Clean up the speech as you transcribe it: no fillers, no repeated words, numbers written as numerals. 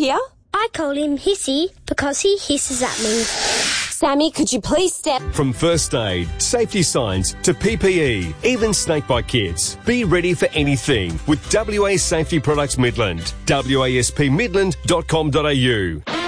here? I call him Hissy because he hisses at me. Sammy, could you please step... From first aid, safety signs to PPE, even snakebite kits. Be ready for anything with WA Safety Products Midland. waspmidland.com.au.